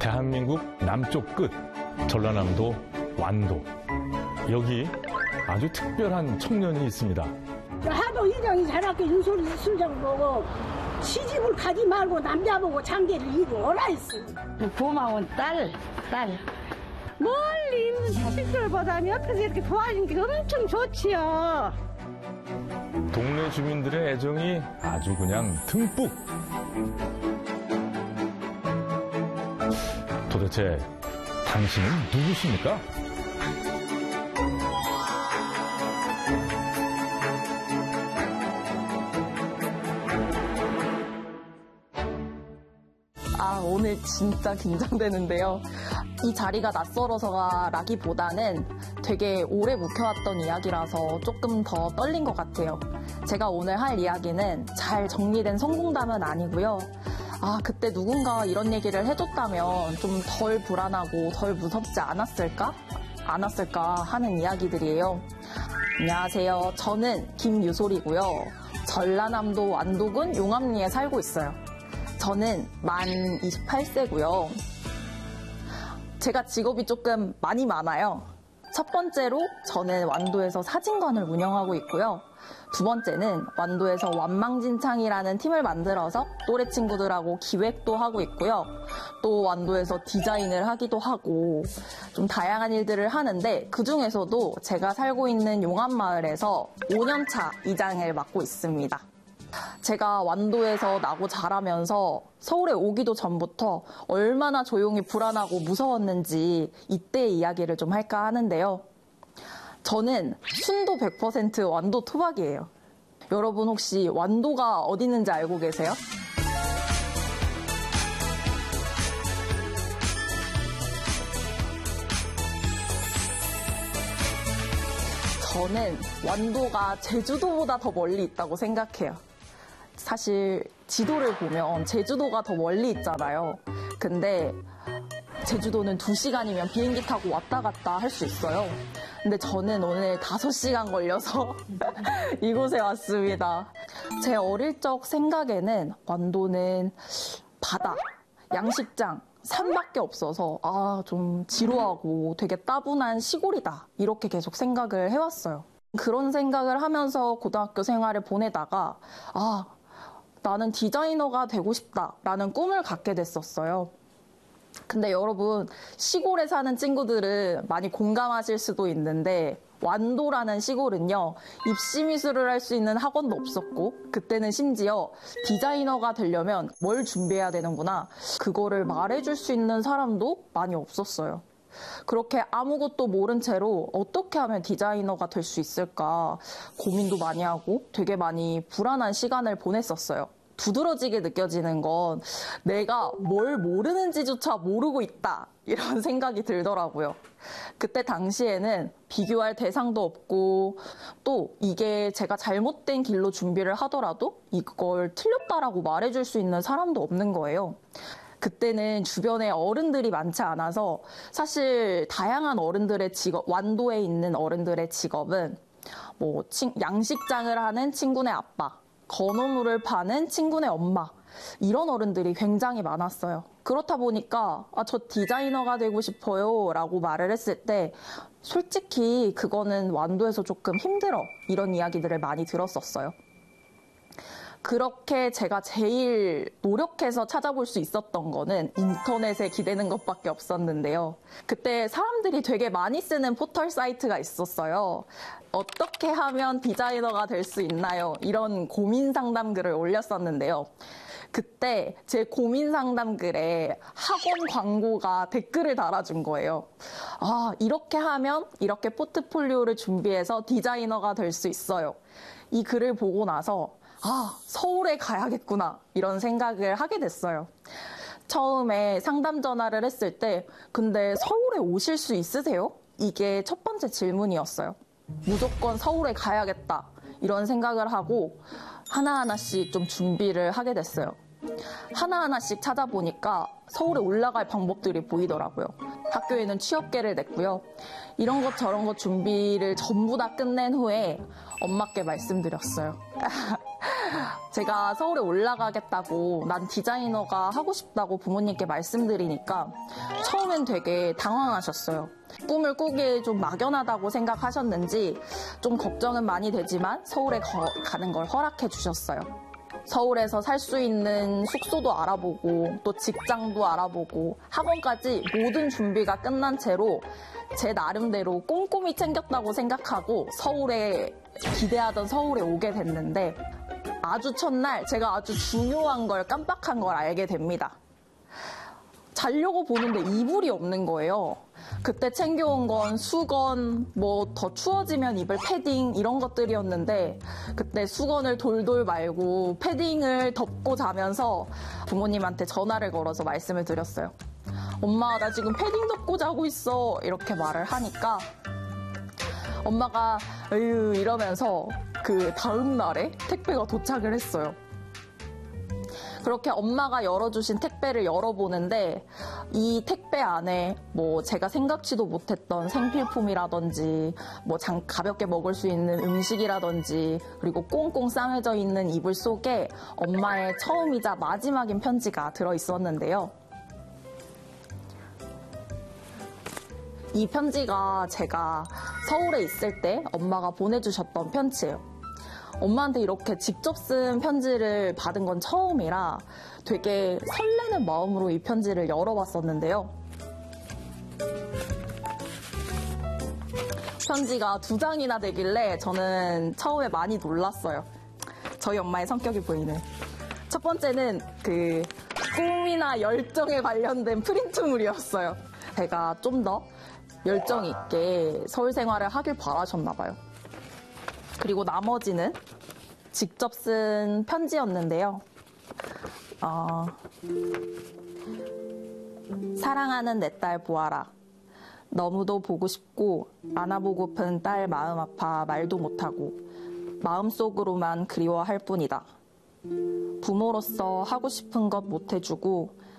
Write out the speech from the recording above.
대한민국 남쪽 끝, 전라남도 완도. 여기 아주 특별한 청년이 있습니다. 하도 이장이 자라게 유소리 술장 보고 시집을 가지 말고 남자 보고 장계를 이리 오라 했어. 고마운 딸. 멀리 있는 자식들보다 옆에서 이렇게 도와준 게 엄청 좋지요. 동네 주민들의 애정이 아주 그냥 듬뿍. 도대체 당신은 누구십니까? 오늘 진짜 긴장되는데요. 이 자리가 낯설어서라기보다는 되게 오래 묵혀왔던 이야기라서 조금 더 떨린 것 같아요. 제가 오늘 할 이야기는 잘 정리된 성공담은 아니고요. 그때 누군가 이런 얘기를 해줬다면 좀 덜 불안하고 덜 무섭지 않았을까 하는 이야기들이에요. 안녕하세요. 저는 김유솔이고요. 전라남도 완도군 용암리에 살고 있어요. 저는 만 28세고요. 제가 직업이 조금 많아요. 첫 번째로 저는 완도에서 사진관을 운영하고 있고요. 두 번째는 완도에서 완망진창이라는 팀을 만들어서 또래 친구들하고 기획도 하고 있고요. 또 완도에서 디자인을 하기도 하고 좀 다양한 일들을 하는데 그중에서도 제가 살고 있는 용암마을에서 5년차 이장을 맡고 있습니다. 제가 완도에서 나고 자라면서 서울에 오기도 전부터 얼마나 조용히 불안하고 무서웠는지 이때의 이야기를 좀 할까 하는데요. 저는 순도 100% 완도 토박이에요. 여러분 혹시 완도가 어디 있는지 알고 계세요? 저는 완도가 제주도보다 더 멀리 있다고 생각해요. 사실 지도를 보면 제주도가 더 멀리 있잖아요. 근데 제주도는 2시간이면 비행기 타고 왔다 갔다 할 수 있어요. 근데 저는 오늘 5시간 걸려서 이곳에 왔습니다. 제 어릴 적 생각에는 완도는 바다, 양식장, 산밖에 없어서 좀 지루하고 되게 따분한 시골이다 이렇게 계속 생각을 해왔어요. 그런 생각을 하면서 고등학교 생활을 보내다가 나는 디자이너가 되고 싶다라는 꿈을 갖게 됐었어요. 근데 여러분 시골에 사는 친구들은 많이 공감하실 수도 있는데 완도라는 시골은요 입시미술을 할 수 있는 학원도 없었고 그때는 심지어 디자이너가 되려면 뭘 준비해야 되는구나 그거를 말해줄 수 있는 사람도 많이 없었어요. 그렇게 아무것도 모른 채로 어떻게 하면 디자이너가 될 수 있을까 고민도 많이 하고 되게 많이 불안한 시간을 보냈었어요. 두드러지게 느껴지는 건 내가 뭘 모르는지조차 모르고 있다 이런 생각이 들더라고요. 그때 당시에는 비교할 대상도 없고 또 이게 제가 잘못된 길로 준비를 하더라도 이걸 틀렸다라고 말해줄 수 있는 사람도 없는 거예요. 그때는 주변에 어른들이 많지 않아서 사실 다양한 어른들의 직업, 완도에 있는 어른들의 직업은 양식장을 하는 친구네 아빠, 건어물을 파는 친구네 엄마 이런 어른들이 굉장히 많았어요. 그렇다 보니까 저 디자이너가 되고 싶어요 라고 말을 했을 때 솔직히 그거는 완도에서 조금 힘들어 이런 이야기들을 많이 들었었어요. 그렇게 제가 제일 노력해서 찾아볼 수 있었던 거는 인터넷에 기대는 것밖에 없었는데요. 그때 사람들이 되게 많이 쓰는 포털 사이트가 있었어요. 어떻게 하면 디자이너가 될 수 있나요? 이런 고민 상담 글을 올렸었는데요. 그때 제 고민 상담 글에 학원 광고가 댓글을 달아준 거예요. 이렇게 하면 이렇게 포트폴리오를 준비해서 디자이너가 될 수 있어요. 이 글을 보고 나서 서울에 가야겠구나 이런 생각을 하게 됐어요. 처음에 상담 전화를 했을 때 근데 서울에 오실 수 있으세요? 이게 첫 번째 질문이었어요. 무조건 서울에 가야겠다 이런 생각을 하고 하나하나씩 좀 준비를 하게 됐어요. 하나하나씩 찾아보니까 서울에 올라갈 방법들이 보이더라고요. 학교에는 취업계를 냈고요. 이런 것 저런 것 준비를 전부 다 끝낸 후에 엄마께 말씀드렸어요. 제가 서울에 올라가겠다고 난 디자이너가 하고 싶다고 부모님께 말씀드리니까 처음엔 되게 당황하셨어요. 꿈을 꾸기에 좀 막연하다고 생각하셨는지 좀 걱정은 많이 되지만 서울에 가는 걸 허락해 주셨어요. 서울에서 살 수 있는 숙소도 알아보고 또 직장도 알아보고 학원까지 모든 준비가 끝난 채로 제 나름대로 꼼꼼히 챙겼다고 생각하고 기대하던 서울에 오게 됐는데 아주 첫날 제가 아주 중요한 걸 깜빡한 걸 알게 됩니다. 자려고 보는데 이불이 없는 거예요. 그때 챙겨온 건 수건, 뭐 더 추워지면 입을 패딩 이런 것들이었는데 그때 수건을 돌돌 말고 패딩을 덮고 자면서 부모님한테 전화를 걸어서 말씀을 드렸어요. 엄마, 나 지금 패딩 덮고 자고 있어. 이렇게 말을 하니까 엄마가 에휴 이러면서 그 다음 날에 택배가 도착을 했어요. 그렇게 엄마가 열어주신 택배를 열어보는데 이 택배 안에 뭐 제가 생각지도 못했던 생필품이라든지 뭐 가볍게 먹을 수 있는 음식이라든지 그리고 꽁꽁 싸매져 있는 이불 속에 엄마의 처음이자 마지막인 편지가 들어있었는데요. 이 편지가 제가 서울에 있을 때 엄마가 보내주셨던 편지예요. 엄마한테 이렇게 직접 쓴 편지를 받은 건 처음이라 되게 설레는 마음으로 이 편지를 열어봤었는데요. 편지가 2장이나 되길래 저는 처음에 많이 놀랐어요. 저희 엄마의 성격이 보이는. 첫 번째는 그 꿈이나 열정에 관련된 프린트물이었어요. 제가 좀 더 열정 있게 서울 생활을 하길 바라셨나 봐요. 그리고 나머지는 직접 쓴 편지였는데요. 사랑하는 내 딸 보아라. 너무도 보고 싶고 안아보고픈 딸 마음 아파 말도 못하고 마음속으로만 그리워할 뿐이다. 부모로서 하고 싶은 것 못해주고